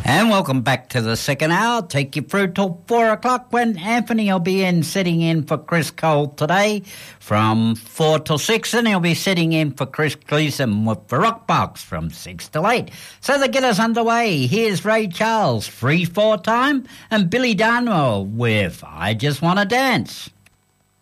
And welcome back to the second hour. Take you through till 4 o'clock when Anthony will be sitting in for Chris Cole today from 4 till 6, and he'll be sitting in for Chris Gleason with the Rock Box from 6 till 8. So to get us underway, here's Ray Charles, 3/4 time, and Billy Darnwell with I Just Wanna Dance.